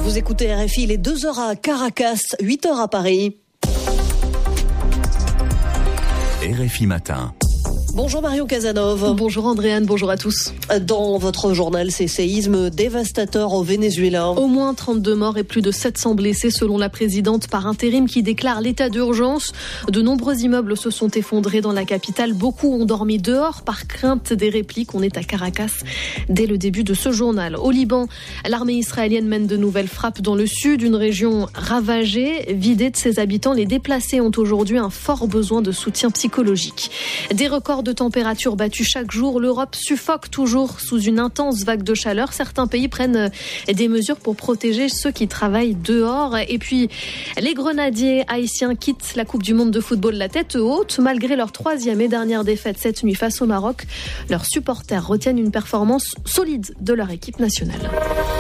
Vous écoutez RFI, il est 2h à Caracas, 8h à Paris. RFI Matin. Bonjour Marion Casanov. Bonjour Andréane, bonjour à tous. Dans votre journal, ces séismes dévastateurs au Venezuela. Au moins 32 morts et plus de 700 blessés selon la présidente par intérim qui déclare l'état d'urgence. De nombreux immeubles se sont effondrés dans la capitale. Beaucoup ont dormi dehors par crainte des répliques. On est à Caracas dès le début de ce journal. Au Liban, l'armée israélienne mène de nouvelles frappes dans le sud, une région ravagée, vidée de ses habitants. Les déplacés ont aujourd'hui un fort besoin de soutien psychologique. Des records de température battus chaque jour. L'Europe suffoque toujours sous une intense vague de chaleur. Certains pays prennent des mesures pour protéger ceux qui travaillent dehors. Et puis, les grenadiers haïtiens quittent la Coupe du Monde de football la tête haute. Malgré leur 3e et dernière défaite cette nuit face au Maroc, leurs supporters retiennent une performance solide de leur équipe nationale.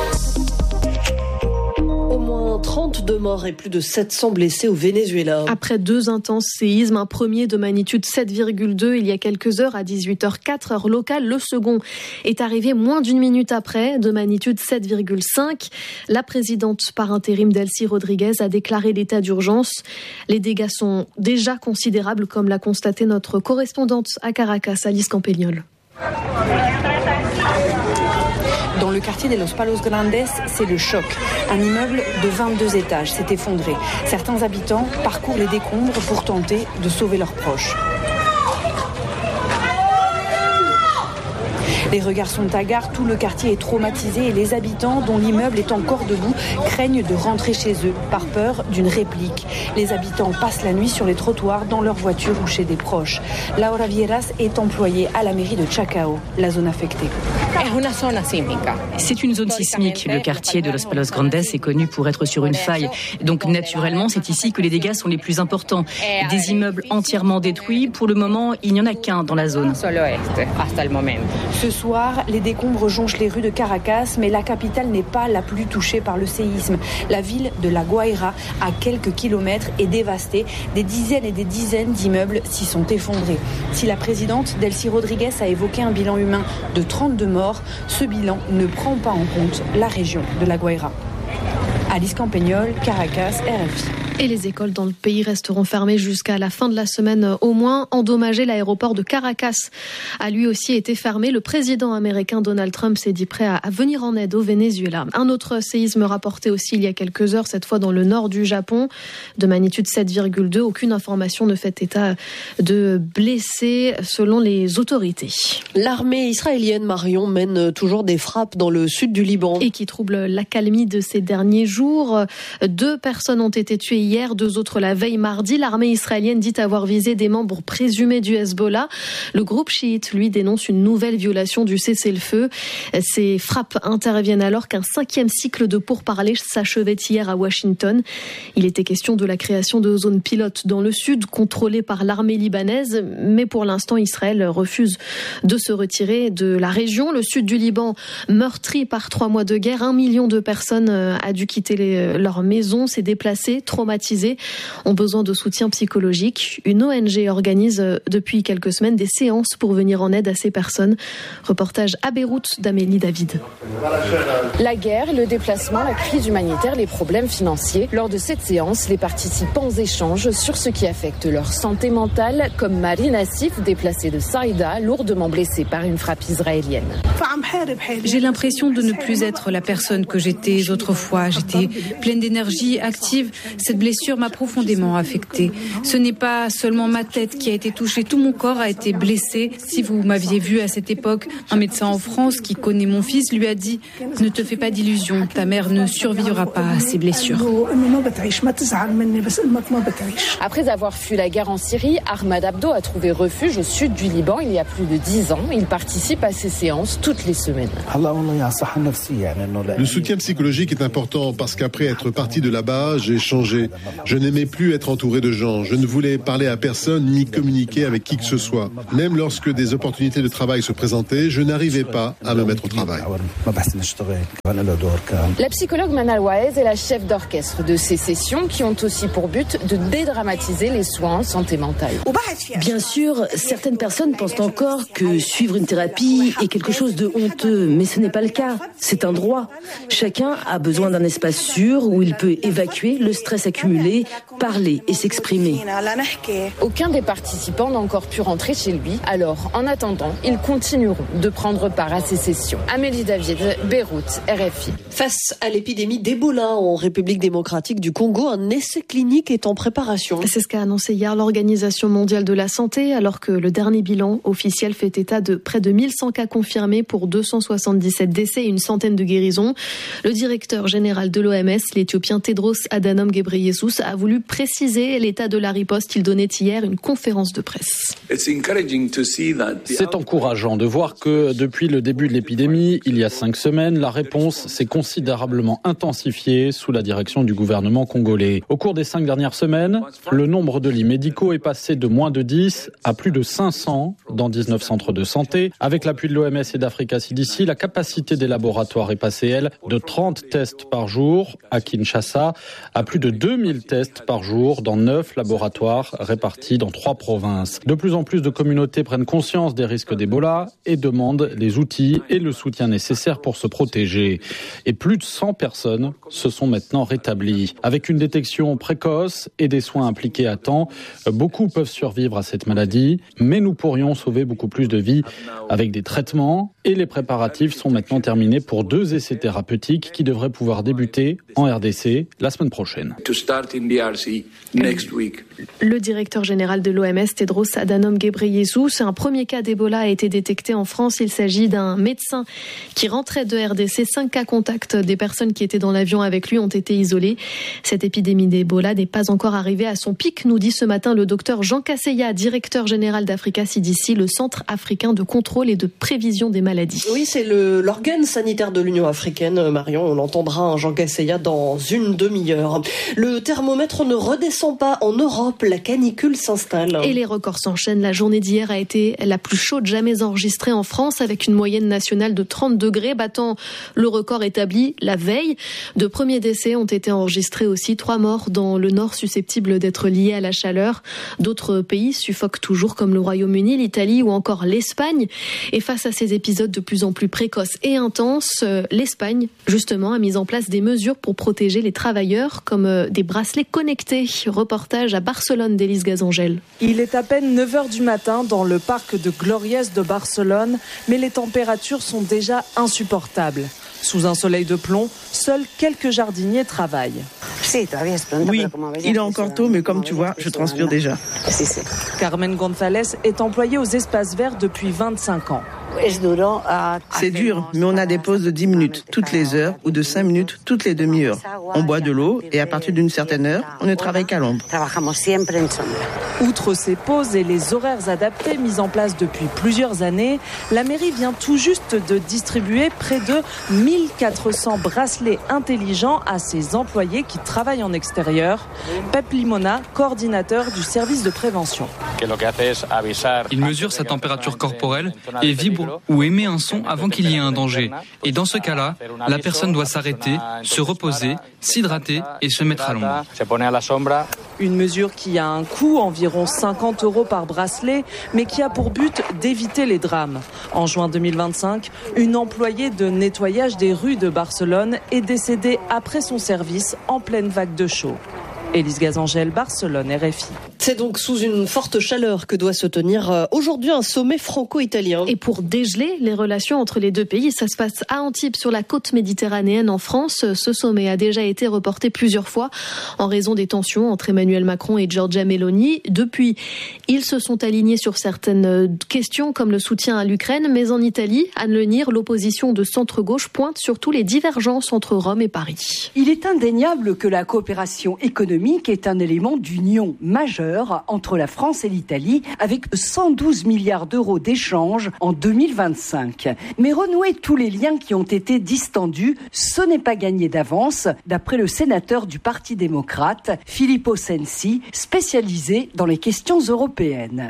32 morts et plus de 700 blessés au Venezuela. Après 2 intenses séismes, un premier de magnitude 7,2 il y a quelques heures à 18h04 heure locale. Le second est arrivé moins d'une minute après, de magnitude 7,5. La présidente par intérim Delcy Rodriguez a déclaré l'état d'urgence. Les dégâts sont déjà considérables, comme l'a constaté notre correspondante à Caracas, Alice Campagnol. Dans le quartier de Los Palos Grandes, c'est le choc. Un immeuble de 22 étages s'est effondré. Certains habitants parcourent les décombres pour tenter de sauver leurs proches. Les regards sont hagards, tout le quartier est traumatisé et les habitants, dont l'immeuble est encore debout, craignent de rentrer chez eux par peur d'une réplique. Les habitants passent la nuit sur les trottoirs, dans leur voiture ou chez des proches. Laura Vieras est employée à la mairie de Chacao, la zone affectée. C'est une zone sismique. Le quartier de Los Palos Grandes est connu pour être sur une faille. Donc naturellement, c'est ici que les dégâts sont les plus importants. Des immeubles entièrement détruits. Pour le moment, il n'y en a qu'un dans la zone. Ce soir, les décombres jonchent les rues de Caracas, mais la capitale n'est pas la plus touchée par le séisme. La ville de La Guaira, à quelques kilomètres, est dévastée. Des dizaines et des dizaines d'immeubles s'y sont effondrés. Si la présidente Delcy Rodriguez a évoqué un bilan humain de 32 morts, ce bilan ne prend pas en compte la région de La Guaira. Alice Campagnol, Caracas, RFI. Et les écoles dans le pays resteront fermées jusqu'à la fin de la semaine au moins. Endommagé, l'aéroport de Caracas a lui aussi été fermé. Le président américain Donald Trump s'est dit prêt à venir en aide au Venezuela. Un autre séisme rapporté aussi il y a quelques heures, cette fois dans le nord du Japon, de magnitude 7,2. Aucune information ne fait état de blessés selon les autorités. L'armée israélienne, Marion, mène toujours des frappes dans le sud du Liban. Et qui trouble l'accalmie de ces derniers jours. 2 personnes ont été tuées hier, 2 autres la veille mardi. L'armée israélienne dit avoir visé des membres présumés du Hezbollah. Le groupe chiite, lui, dénonce une nouvelle violation du cessez-le-feu. Ces frappes interviennent alors qu'un 5e cycle de pourparlers s'achevait hier à Washington. Il était question de la création de zones pilotes dans le sud, contrôlées par l'armée libanaise. Mais pour l'instant, Israël refuse de se retirer de la région. Le sud du Liban, meurtri par 3 mois de guerre. 1 million de personnes a dû quitter leur maison, s'est déplacé, traumatisé, ont besoin de soutien psychologique. Une ONG organise depuis quelques semaines des séances pour venir en aide à ces personnes. Reportage à Beyrouth d'Amélie David. La guerre, le déplacement, la crise humanitaire, les problèmes financiers. Lors de cette séance, les participants échangent sur ce qui affecte leur santé mentale, comme Marie Nassif, déplacée de Saïda, lourdement blessée par une frappe israélienne. J'ai l'impression de ne plus être la personne que j'étais autrefois. J'étais pleine d'énergie, active. Cette blessure m'a profondément affectée. Ce n'est pas seulement ma tête qui a été touchée, tout mon corps a été blessé. Si vous m'aviez vu à cette époque, un médecin en France qui connaît mon fils lui a dit « Ne te fais pas d'illusions, ta mère ne survivra pas à ces blessures ». Après avoir fui la guerre en Syrie, Ahmad Abdo a trouvé refuge au sud du Liban il y a plus de 10 ans. Il participe à ces séances toutes les semaines. Le soutien psychologique est important parce qu'après être parti de là-bas, j'ai changé. Je n'aimais plus être entouré de gens. Je ne voulais parler à personne ni communiquer avec qui que ce soit. Même lorsque des opportunités de travail se présentaient, je n'arrivais pas à me mettre au travail. La psychologue Manal Waez est la chef d'orchestre de ces sessions qui ont aussi pour but de dédramatiser les soins en santé mentale. Bien sûr, certaines personnes pensent encore que suivre une thérapie est quelque chose de honteux, mais ce n'est pas le cas. C'est un droit. Chacun a besoin d'un espace sûr où il peut évacuer le stress accumulé, parler et s'exprimer. Aucun des participants n'a encore pu rentrer chez lui. Alors, en attendant, ils continueront de prendre part à ces sessions. Amélie David, Beyrouth, RFI. Face à l'épidémie d'Ebola en République démocratique du Congo, un essai clinique est en préparation. C'est ce qu'a annoncé hier l'Organisation mondiale de la santé, alors que le dernier bilan officiel fait état de près de 1100 cas confirmés pour 277 décès et une centaine de guérisons. Le directeur général de l'OMS, l'Éthiopien Tedros Adhanom Ghebreyesus, a voulu préciser l'état de la riposte. Il donnait hier une conférence de presse. C'est encourageant de voir que depuis le début de l'épidémie, il y a 5 semaines, la réponse s'est considérablement intensifiée sous la direction du gouvernement congolais. Au cours des 5 dernières semaines, le nombre de lits médicaux est passé de moins de 10 à plus de 500 dans 19 centres de santé. Avec l'appui de l'OMS et d'Africa CDC, la capacité des laboratoires est passée, elle, de 30 tests par jour à Kinshasa à plus de 2000 tests par jour dans 9 laboratoires répartis dans 3 provinces. De plus en plus de communautés prennent conscience des risques d'Ebola et demandent les outils et le soutien nécessaires pour se protéger. Et plus de 100 personnes se sont maintenant rétablies. Avec une détection précoce et des soins appliqués à temps, beaucoup peuvent survivre à cette maladie, mais nous pourrions sauver beaucoup plus de vies avec des traitements et les préparatifs sont maintenant terminés pour 2 essais thérapeutiques qui devraient pouvoir débuter en RDC la semaine prochaine. Le directeur général de l'OMS, Tedros Adhanom Ghebreyesus, un premier cas d'Ebola a été détecté en France. Il s'agit d'un médecin qui rentrait de RDC. 5 cas contacts des personnes qui étaient dans l'avion avec lui ont été isolés. Cette épidémie d'Ebola n'est pas encore arrivée à son pic, nous dit ce matin le docteur Jean Casseya, directeur général d'Africa CDC, le Centre africain de contrôle et de prévision des maladies. Oui, c'est l'organe sanitaire de l'Union africaine, Marion. On entendra un Jean Casseya dans une demi-heure. Le thermomètre ne redescend pas en Europe. La canicule s'installe. Et les records s'enchaînent. La journée d'hier a été la plus chaude jamais enregistrée en France, avec une moyenne nationale de 30 degrés, battant le record établi la veille. De premiers décès ont été enregistrés aussi. 3 morts dans le nord susceptibles d'être liés à la chaleur. D'autres pays suffoquent toujours, comme le Royaume-Uni, l'Italie ou encore l'Espagne. Et face à ces épisodes de plus en plus précoces et intenses, l'Espagne, justement, a mis en place des mesures pour protéger les travailleurs, comme des bracelets connectés. Reportage à Barcelone d'Élise Gazangel. Il est à peine 9h du matin dans le parc de Gloriès de Barcelone, mais les températures sont déjà insupportables. Sous un soleil de plomb, seuls quelques jardiniers travaillent. Oui, il est encore tôt, mais comme tu vois, je transpire déjà. Carmen González est employée aux espaces verts depuis 25 ans. C'est dur, mais on a des pauses de 10 minutes toutes les heures ou de 5 minutes toutes les demi-heures. On boit de l'eau et à partir d'une certaine heure, on ne travaille qu'à l'ombre. Outre ces pauses et les horaires adaptés mis en place depuis plusieurs années, la mairie vient tout juste de distribuer près de 1400 bracelets intelligents à ses employés qui travaillent en extérieur. Pep Limona, coordinateur du service de prévention. Il mesure sa température corporelle et vibre ou émet un son avant qu'il y ait un danger. Et dans ce cas-là, la personne doit s'arrêter, se reposer, s'hydrater et se mettre à l'ombre. Une mesure qui a un coût, environ 50 € par bracelet, mais qui a pour but d'éviter les drames. En juin 2025, une employée de nettoyage des rues de Barcelone est décédée après son service en pleine vague de chaud. Élise Gazangel, Barcelone, RFI. C'est donc sous une forte chaleur que doit se tenir aujourd'hui un sommet franco-italien. Et pour dégeler les relations entre les deux pays, ça se passe à Antibes, sur la côte méditerranéenne en France. Ce sommet a déjà été reporté plusieurs fois en raison des tensions entre Emmanuel Macron et Giorgia Meloni. Depuis, ils se sont alignés sur certaines questions comme le soutien à l'Ukraine. Mais en Italie, Anne Lenir, l'opposition de centre-gauche pointe surtout les divergences entre Rome et Paris. Il est indéniable que la coopération économique est un élément d'union majeur majeur entre la France et l'Italie avec 112 milliards d'euros d'échanges en 2025. Mais renouer tous les liens qui ont été distendus, ce n'est pas gagné d'avance, d'après le sénateur du Parti démocrate, Filippo Sensi, spécialisé dans les questions européennes.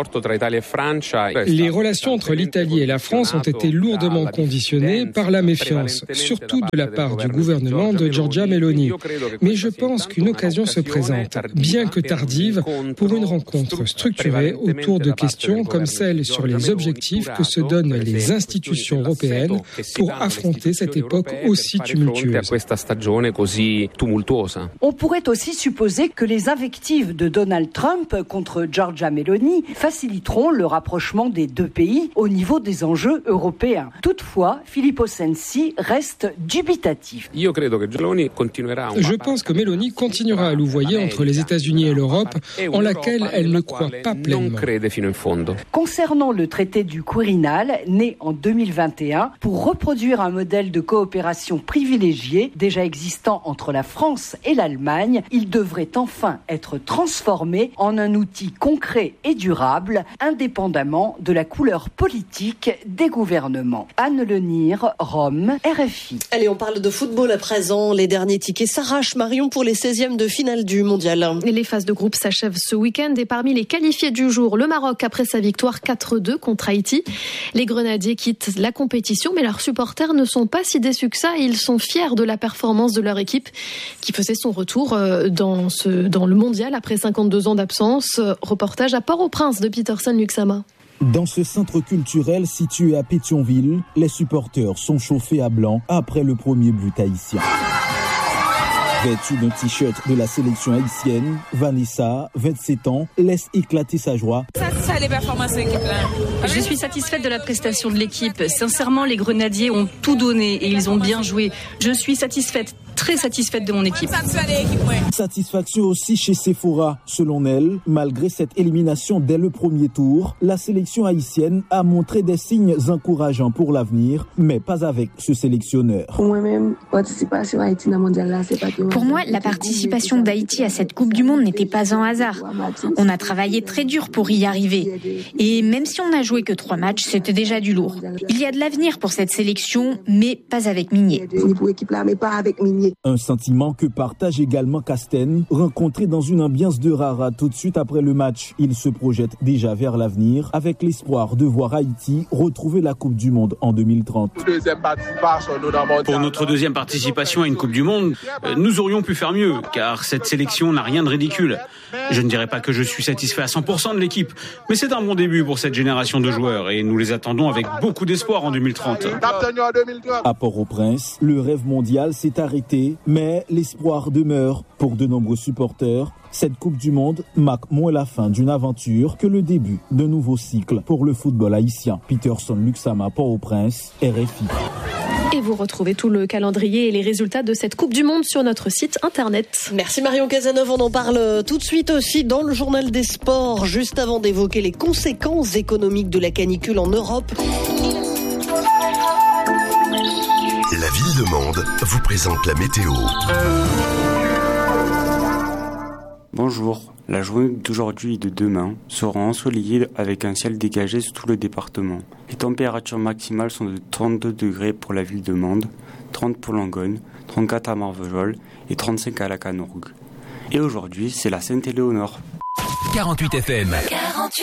Les relations entre l'Italie et la France ont été lourdement conditionnées par la méfiance, surtout de la part du gouvernement de Giorgia Meloni. Mais je pense qu'une occasion se présente, bien que tardive, pour une rencontre structurée autour de questions comme celle sur les objectifs que se donnent les institutions européennes pour affronter cette époque aussi tumultueuse. On pourrait aussi supposer que les invectives de Donald Trump contre Giorgia Meloni faciliteront le rapprochement des deux pays au niveau des enjeux européens. Toutefois, Filippo Sensi reste dubitatif. Je pense que Meloni continuera à louvoyer entre les États-Unis et l'Europe, en laquelle elle ne croit pas pleinement. Concernant le traité du Quirinal, né en 2021, pour reproduire un modèle de coopération privilégié déjà existant entre la France et l'Allemagne, il devrait enfin être transformé en un outil concret et durable, indépendamment de la couleur politique des gouvernements. Anne Lenire, Rome, RFI. Allez, on parle de football à présent. Les derniers tickets s'arrachent, Marion, pour les 16e de finale du mondial. Les phases de groupe s'achèvent ce week-end et parmi les qualifiés du jour, le Maroc après sa victoire 4-2 contre Haïti. Les Grenadiers quittent la compétition, mais leurs supporters ne sont pas si déçus que ça. Ils sont fiers de la performance de leur équipe qui faisait son retour dans le mondial après 52 ans d'absence. Reportage à Port-au-Prince de Peterson Luxama. Dans ce centre culturel situé à Pétionville, les supporters sont chauffés à blanc après le premier but haïtien. Vêtue d'un t-shirt de la sélection haïtienne, Vanessa, 27 ans, laisse éclater sa joie. Je suis satisfaite de la prestation de l'équipe. Sincèrement, les Grenadiers ont tout donné et ils ont bien joué. Je suis satisfaite, très satisfaite de mon équipe. Satisfaction aussi chez Sephora. Selon elle, malgré cette élimination dès le premier tour, la sélection haïtienne a montré des signes encourageants pour l'avenir, mais pas avec ce sélectionneur. Pour moi, la participation d'Haïti à cette Coupe du Monde n'était pas un hasard. On a travaillé très dur pour y arriver. Et même si on n'a joué que 3 matchs, c'était déjà du lourd. Il y a de l'avenir pour cette sélection, mais pas avec Migné. Un sentiment que partage également Casten, rencontré dans une ambiance de rara tout de suite après le match. Il se projette déjà vers l'avenir, avec l'espoir de voir Haïti retrouver la Coupe du Monde en 2030. Pour notre deuxième participation à une Coupe du Monde, nous aurions pu faire mieux, car cette sélection n'a rien de ridicule. Je ne dirais pas que je suis satisfait à 100% de l'équipe, mais c'est un bon début pour cette génération de joueurs et nous les attendons avec beaucoup d'espoir en 2030. À Port-au-Prince, le rêve mondial s'est arrêté, mais l'espoir demeure pour de nombreux supporters. Cette Coupe du Monde marque moins la fin d'une aventure que le début d'un nouveau cycle pour le football haïtien. Peterson Luxama, Port-au-Prince, RFI. Et vous retrouvez tout le calendrier et les résultats de cette Coupe du Monde sur notre site internet. Merci Marion Cazeneuve, on en parle tout de suite aussi dans le journal des sports, juste avant d'évoquer les conséquences économiques de la canicule en Europe. La Ville de Mende vous présente la météo. Bonjour, la journée d'aujourd'hui et de demain sera ensoleillée avec un ciel dégagé sur tout le département. Les températures maximales sont de 32 degrés pour la ville de Mende, 30 pour Langogne, 34 à Marvejols et 35 à la Canourgue. Et aujourd'hui, c'est la Sainte-Éléonore. 48 FM. 48